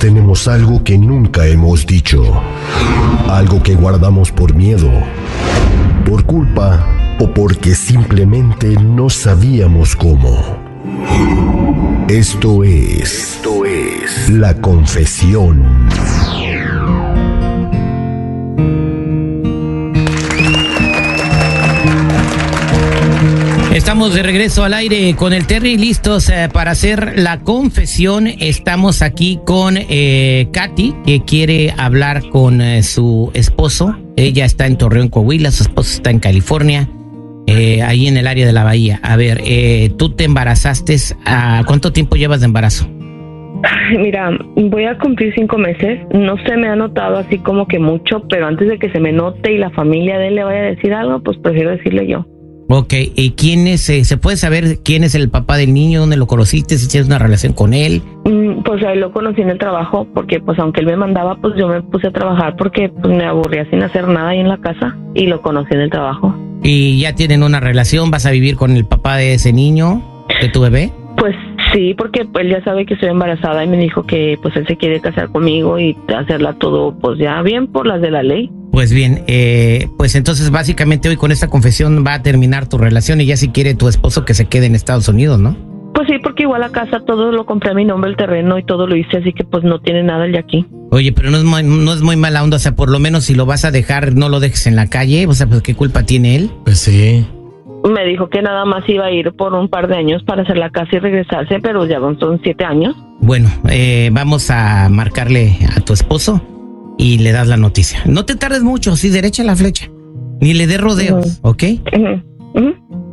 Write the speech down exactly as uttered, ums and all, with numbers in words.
tenemos algo que nunca hemos dicho. Algo que guardamos por miedo, por culpa o porque simplemente no sabíamos cómo. Esto es... Esto es... La Confesión. Estamos de regreso al aire con el Terry, listos eh, para hacer la confesión. Estamos aquí con eh, Katy, que quiere hablar con eh, su esposo. Ella está en Torreón, Coahuila, su esposo está en California, eh, ahí en el área de la bahía. A ver, eh, tú te embarazaste, ¿a cuánto tiempo llevas de embarazo? Mira, voy a cumplir cinco meses. No se me ha notado así como que mucho, pero antes de que se me note y la familia de él le vaya a decir algo, pues prefiero decirle yo. Ok, ¿y quién es, eh, se puede saber quién es el papá del niño, dónde lo conociste, si tienes una relación con él? Mm, pues a él lo conocí en el trabajo, porque pues aunque él me mandaba, pues yo me puse a trabajar porque pues me aburría sin hacer nada ahí en la casa y lo conocí en el trabajo. ¿Y ya tienen una relación? ¿Vas a vivir con el papá de ese niño, de tu bebé? Pues sí, porque él ya sabe que estoy embarazada y me dijo que pues él se quiere casar conmigo y hacerla todo pues ya bien por las de la ley. Pues bien, eh, pues entonces básicamente hoy con esta confesión va a terminar tu relación y ya si quiere tu esposo que se quede en Estados Unidos, ¿no? Pues sí, porque igual la casa todo lo compré a mi nombre, el terreno y todo lo hice, así que pues no tiene nada el de aquí. Oye, pero no es muy, no es muy mala onda, o sea, por lo menos si lo vas a dejar, no lo dejes en la calle, o sea, pues ¿qué culpa tiene él? Pues sí. Me dijo que nada más iba a ir por un par de años para hacer la casa y regresarse, pero ya son siete años. Bueno, eh, vamos a marcarle a tu esposo y le das la noticia. No te tardes mucho, sí, derecha la flecha. Ni le des rodeos, uh-huh. ¿ok? Uh-huh. Uh-huh.